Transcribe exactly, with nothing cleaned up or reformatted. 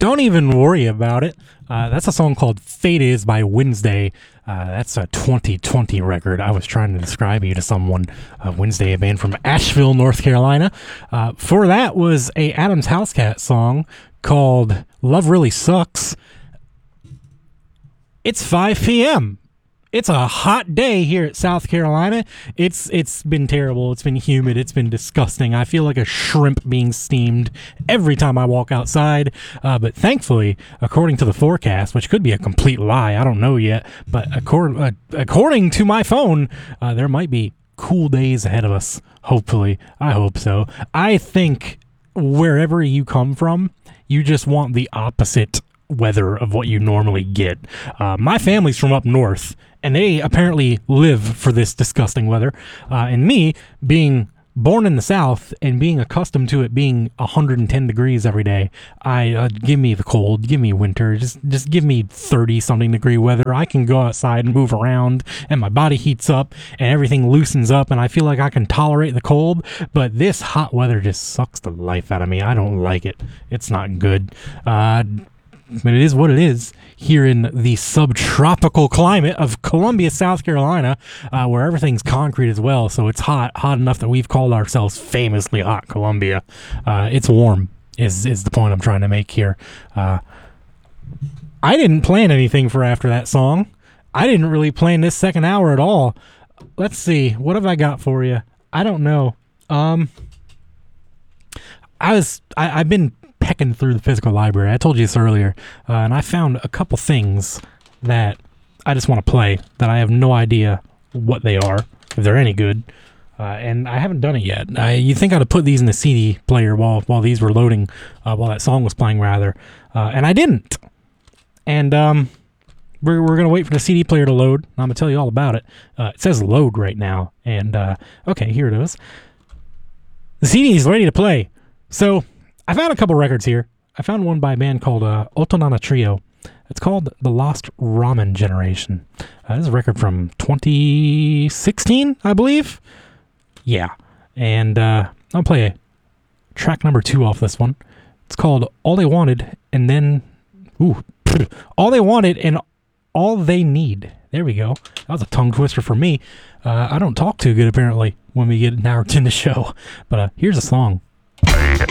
Don't even worry about it. Uh, that's a song called Fate Is by Wednesday. Uh, that's a twenty twenty record. I was trying to describe you to someone. Uh, Wednesday, a band from Asheville, North Carolina. Uh, for that was a Adams Housecat song called Love Really Sucks. It's five p.m. It's a hot day here at South Carolina. It's It's been terrible. It's been humid. It's been disgusting. I feel like a shrimp being steamed every time I walk outside. Uh, but thankfully, according to the forecast, which could be a complete lie, I don't know yet, but according, uh, according to my phone, uh, there might be cool days ahead of us. Hopefully. I hope so. I think wherever you come from, you just want the opposite weather of what you normally get. Uh, my family's from up north, and they apparently live for this disgusting weather. Uh, and me, being born in the South and being accustomed to it being one hundred ten degrees every day, I uh, give me the cold, give me winter, just just give me thirty something degree weather. I can go outside and move around, and my body heats up, and everything loosens up, and I feel like I can tolerate the cold. But this hot weather just sucks the life out of me. I don't like it. It's not good. Uh, But it is what it is here in the subtropical climate of Columbia, South Carolina, uh, where everything's concrete as well. So it's hot, hot enough that we've called ourselves famously hot Columbia. Uh, it's warm is, is the point I'm trying to make here. Uh, I didn't plan anything for after that song. I didn't really plan this second hour at all. Let's see. What have I got for you? I don't know. Um, I was, I, I've been pecking through the physical library. I told you this earlier, uh, and I found a couple things that I just want to play that I have no idea what they are, if they're any good, uh, and I haven't done it yet. I, you'd think I'd have put these in the C D player while while these were loading, uh, while that song was playing, rather, uh, and I didn't. And um, we're we're gonna wait for the C D player to load. I'm gonna tell you all about it. Uh, it says load right now, and uh, okay, here it is. The C D is ready to play. So I found a couple records here. I found one by a band called uh, Otonana Trio. It's called The Lost Ramen Generation. Uh, this is a record from twenty sixteen, I believe. Yeah. And uh, I'll play a track number two off this one. It's called All They Wanted and Then... Ooh. All They Wanted and All They Need. There we go. That was a tongue twister for me. Uh, I don't talk too good, apparently, when we get an hour into the show. But uh, here's a song. Hey.